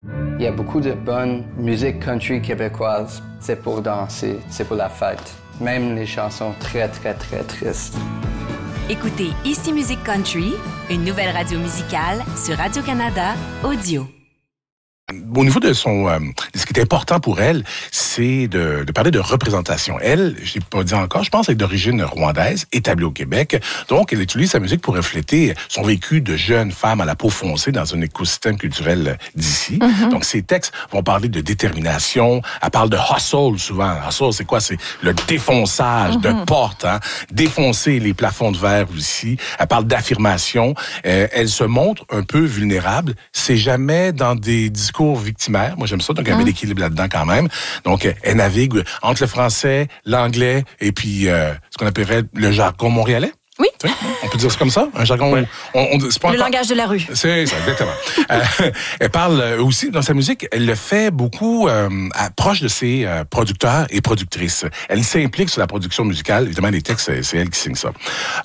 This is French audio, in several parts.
Il y a beaucoup de bonne musique country québécoise. C'est pour danser, c'est pour la fête. Même les chansons très, très, très tristes. Écoutez Ici Musique Country, une nouvelle radio musicale sur Radio-Canada Audio. Au niveau de ce qui est important pour elle, c'est de parler de représentation. Elle, je l'ai pas dit encore, je pense qu'elle est d'origine rwandaise, établie au Québec. Donc, elle utilise sa musique pour refléter son vécu de jeune femme à la peau foncée dans un écosystème culturel d'ici. Mm-hmm. Donc, ses textes vont parler de détermination. Elle parle de hustle souvent. Hustle, c'est quoi? C'est le défonçage de portes, hein? Défoncer les plafonds de verre aussi. Elle parle d'affirmation. Elle se montre un peu vulnérable. C'est jamais dans des discours victimaire. Moi, j'aime ça. Donc, il y a un bel équilibre là-dedans quand même. Donc, elle navigue entre le français, l'anglais et puis ce qu'on appellerait le jargon montréalais. Oui. On peut dire ça comme ça? Un jargon... Ouais. C'est pas le langage de la rue. C'est ça, exactement. Elle parle aussi, dans sa musique, elle le fait beaucoup proche de ses producteurs et productrices. Elle s'implique sur la production musicale. Évidemment, les textes, c'est elle qui signe ça.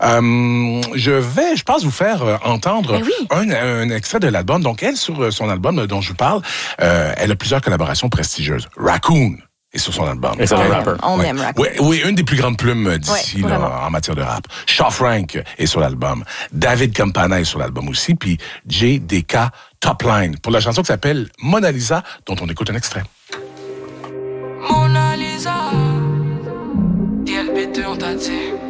Je pense vous faire entendre un extrait de l'album. Donc, elle, sur son album dont je vous parle, elle a plusieurs collaborations prestigieuses. Raccoon est sur son album. Et c'est un rapper. On aime Raccoon. Oui, une des plus grandes plumes d'ici en matière de rap. Shaw Frank est sur l'album. David Campana est sur l'album aussi. Puis JDK Topline pour la chanson qui s'appelle Mona Lisa, dont on écoute un extrait. Mona Lisa, DLBT on t'a dit.